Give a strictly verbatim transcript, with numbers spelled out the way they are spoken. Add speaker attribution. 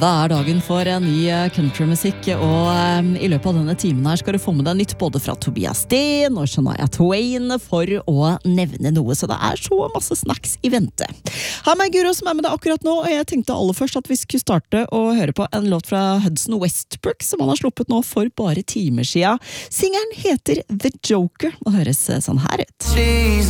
Speaker 1: Da er dagen for en ny countrymusikk, og um, i løpet av denne timen her skal du få med deg nytt både fra Tobias Steen og Shania Twain, for å nevne noe, så det er så masse snacks i vente. Her med Guro som er med deg akkurat nå, og jeg tenkte aller først at vi skulle starte å høre på en låt fra Hudson Westbrook, som han har sluppet nå for bare timer siden. Singeren heter The Joker, og høres sånn her ut.
Speaker 2: She's